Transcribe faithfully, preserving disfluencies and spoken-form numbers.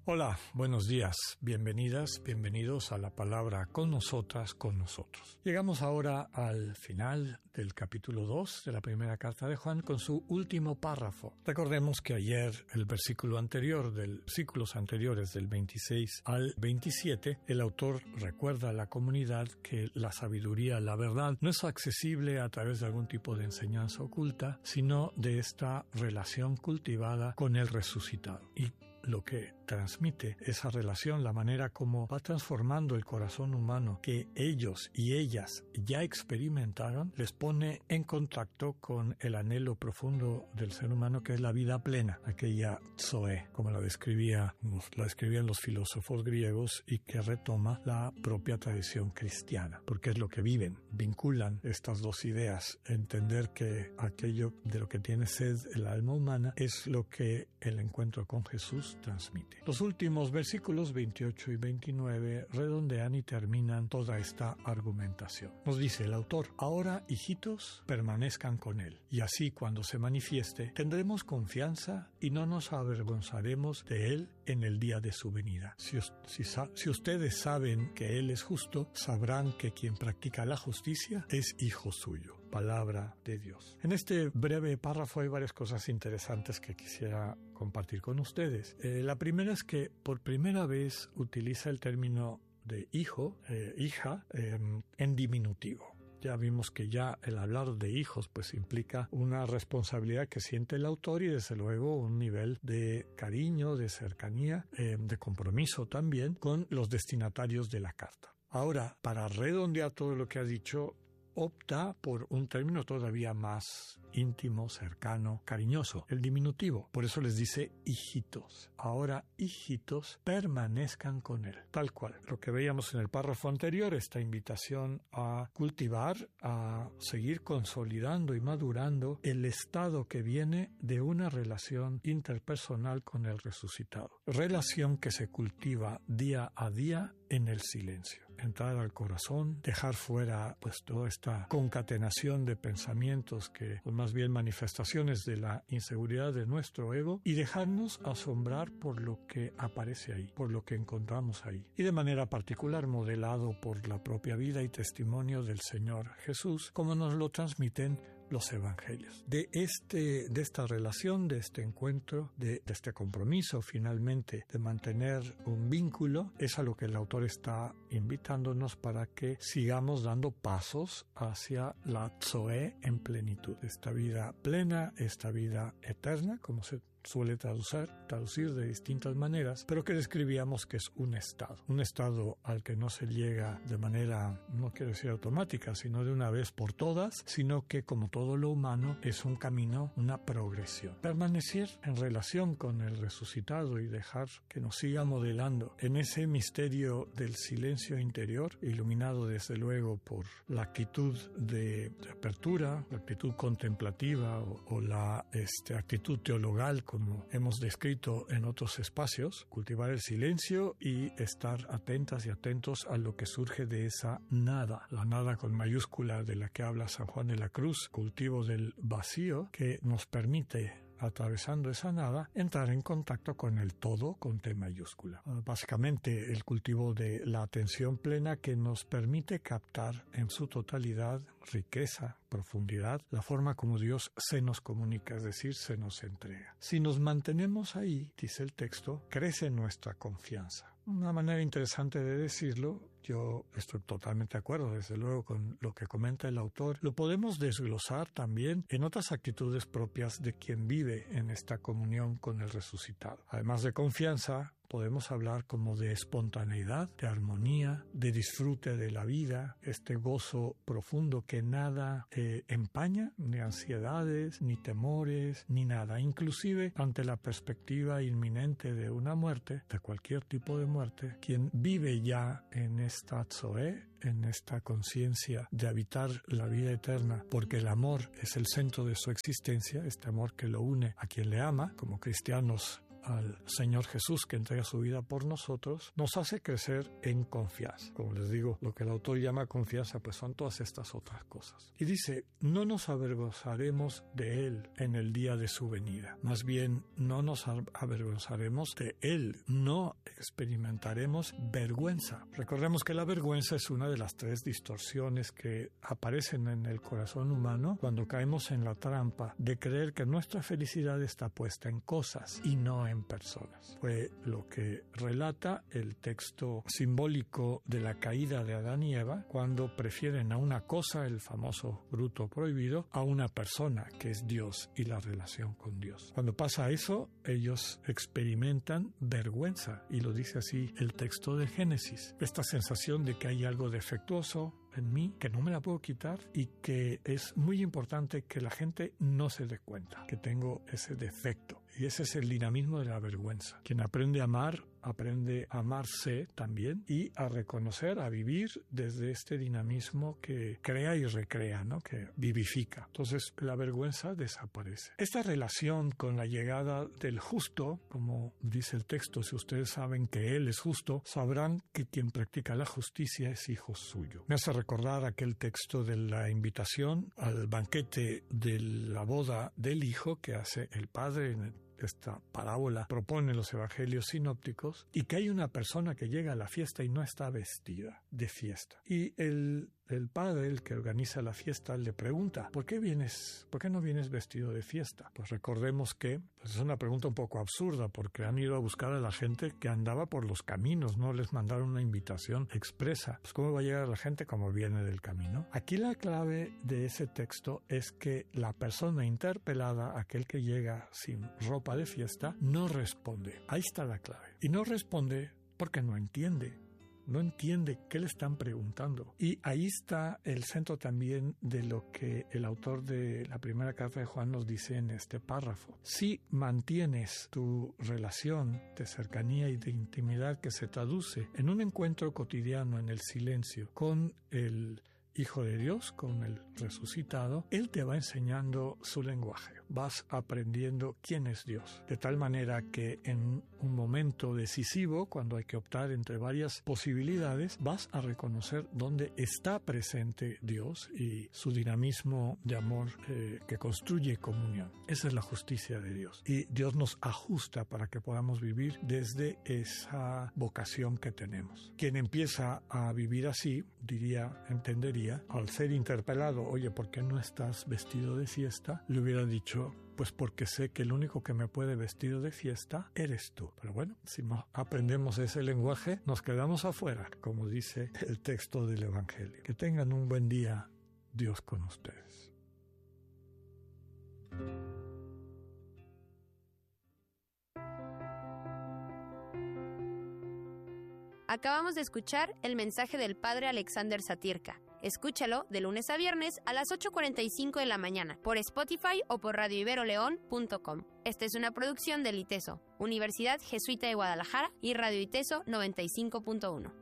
Hola, buenos días, bienvenidas, bienvenidos a la palabra con nosotras, con nosotros. Llegamos ahora al final del capítulo dos de la primera carta de Juan con su último párrafo. Recordemos que ayer el versículo anterior, del versículos anteriores del veintiséis al veintisiete, el autor recuerda a la comunidad que la sabiduría, la verdad, no es accesible a través de algún tipo de enseñanza oculta, sino de esta relación cultivada con el resucitado. Y lo que transmite esa relación, la manera como va transformando el corazón humano que ellos y ellas ya experimentaron, les pone en contacto con el anhelo profundo del ser humano, que es la vida plena, aquella zoe, como la describía, la describían los filósofos griegos, y que retoma la propia tradición cristiana, porque es lo que viven, vinculan estas dos ideas, entender que aquello de lo que tiene sed el alma humana es lo que el encuentro con Jesús transmite. Los últimos versículos veintiocho y veintinueve redondean y terminan toda esta argumentación. Nos dice el autor: ahora, hijitos, permanezcan con él, y así cuando se manifieste tendremos confianza y no nos avergonzaremos de él en el día de su venida. Si, si, si ustedes saben que él es justo, sabrán que quien practica la justicia es hijo suyo. Palabra de Dios. En este breve párrafo hay varias cosas interesantes que quisiera compartir con ustedes. Eh, la primera es que por primera vez utiliza el término de hijo, eh, hija, eh, en diminutivo. Ya vimos que ya el hablar de hijos pues implica una responsabilidad que siente el autor y desde luego un nivel de cariño, de cercanía, eh, de compromiso también con los destinatarios de la carta. Ahora, para redondear todo lo que ha dicho, opta por un término todavía más íntimo, cercano, cariñoso, el diminutivo. Por eso les dice hijitos. Ahora, hijitos, permanezcan con él. Tal cual. Lo que veíamos en el párrafo anterior, esta invitación a cultivar, a seguir consolidando y madurando el estado que viene de una relación interpersonal con el resucitado. Relación que se cultiva día a día en el silencio. Entrar al corazón, dejar fuera pues toda esta concatenación de pensamientos que son más bien manifestaciones de la inseguridad de nuestro ego, y dejarnos asombrar por lo que aparece ahí, por lo que encontramos ahí. Y de manera particular modelado por la propia vida y testimonio del Señor Jesús, como nos lo transmiten los evangelios. De este, de esta relación, de este encuentro, de, de este compromiso finalmente de mantener un vínculo, es a lo que el autor está invitándonos para que sigamos dando pasos hacia la zoe en plenitud. Esta vida plena, esta vida eterna, como se suele traducir, traducir de distintas maneras, pero que describíamos que es un estado. Un estado al que no se llega de manera, no quiero decir automática, sino de una vez por todas, sino que, como todo lo humano, es un camino, una progresión. Permanecer en relación con el resucitado y dejar que nos siga modelando en ese misterio del silencio interior, iluminado desde luego por la actitud de, de apertura, la actitud contemplativa o, o la este, actitud teologal, como hemos descrito en otros espacios, cultivar el silencio y estar atentas y atentos a lo que surge de esa nada, la nada con mayúscula de la que habla San Juan de la Cruz, cultivo del vacío, que nos permite, atravesando esa nada, entrar en contacto con el todo con T mayúscula. Básicamente el cultivo de la atención plena que nos permite captar en su totalidad riqueza, profundidad, la forma como Dios se nos comunica, es decir, se nos entrega. Si nos mantenemos ahí, dice el texto, crece nuestra confianza. Una manera interesante de decirlo, yo estoy totalmente de acuerdo, desde luego, con lo que comenta el autor, lo podemos desglosar también en otras actitudes propias de quien vive en esta comunión con el resucitado. Además de confianza, podemos hablar como de espontaneidad, de armonía, de disfrute de la vida, este gozo profundo que nada eh, empaña, ni ansiedades, ni temores, ni nada. Inclusive ante la perspectiva inminente de una muerte, de cualquier tipo de muerte, quien vive ya en esta zoe, en esta conciencia de habitar la vida eterna, porque el amor es el centro de su existencia, este amor que lo une a quien le ama. Como cristianos al Señor Jesús que entrega su vida por nosotros, nos hace crecer en confianza. Como les digo, lo que el autor llama confianza, pues son todas estas otras cosas. Y dice, no nos avergonzaremos de Él en el día de su venida. Más bien, no nos avergonzaremos de Él, no experimentaremos vergüenza. Recordemos que la vergüenza es una de las tres distorsiones que aparecen en el corazón humano cuando caemos en la trampa de creer que nuestra felicidad está puesta en cosas y no en personas. Fue lo que relata el texto simbólico de la caída de Adán y Eva, cuando prefieren a una cosa, el famoso fruto prohibido, a una persona que es Dios y la relación con Dios. Cuando pasa eso, ellos experimentan vergüenza, y lo dice así el texto de Génesis. Esta sensación de que hay algo defectuoso en mí, que no me la puedo quitar, y que es muy importante que la gente no se dé cuenta que tengo ese defecto. Y ese es el dinamismo de la vergüenza. Quien aprende a amar, aprende a amarse también y a reconocer, a vivir desde este dinamismo que crea y recrea, ¿no? Que vivifica. Entonces la vergüenza desaparece. Esta relación con la llegada del justo, como dice el texto, si ustedes saben que Él es justo, sabrán que quien practica la justicia es hijo suyo. Me hace recordar aquel texto de la invitación al banquete de la boda del hijo que hace el padre en el esta parábola propone los evangelios sinópticos, y que hay una persona que llega a la fiesta y no está vestida de fiesta. Y el, el padre, el que organiza la fiesta, le pregunta, ¿por qué vienes, por qué no vienes vestido de fiesta? Pues recordemos que pues es una pregunta un poco absurda, porque han ido a buscar a la gente que andaba por los caminos, no les mandaron una invitación expresa. Pues ¿cómo va a llegar la gente como viene del camino? Aquí la clave de ese texto es que la persona interpelada, aquel que llega sin ropa de fiesta, no responde. Ahí está la clave. Y no responde porque no entiende. No entiende qué le están preguntando. Y ahí está el centro también de lo que el autor de la primera carta de Juan nos dice en este párrafo. Si mantienes tu relación de cercanía y de intimidad que se traduce en un encuentro cotidiano en el silencio con el Hijo de Dios, con el resucitado, Él te va enseñando su lenguaje. Vas aprendiendo quién es Dios. De tal manera que en un momento decisivo, cuando hay que optar entre varias posibilidades, vas a reconocer dónde está presente Dios y su dinamismo de amor eh, que construye comunión. Esa es la justicia de Dios. Y Dios nos ajusta para que podamos vivir desde esa vocación que tenemos. Quien empieza a vivir así, diría, entendería, al ser interpelado, oye, ¿por qué no estás vestido de fiesta? Le hubiera dicho, pues porque sé que el único que me puede vestido de fiesta eres tú. Pero bueno, si no aprendemos ese lenguaje, nos quedamos afuera, como dice el texto del Evangelio. Que tengan un buen día, Dios con ustedes. Acabamos de escuchar el mensaje del Padre Alexander Satirka. Escúchalo de lunes a viernes a las ocho cuarenta y cinco de la mañana por Spotify o por radio ibero león punto com. Esta es una producción del ITESO, Universidad Jesuita de Guadalajara, y Radio ITESO noventa y cinco punto uno.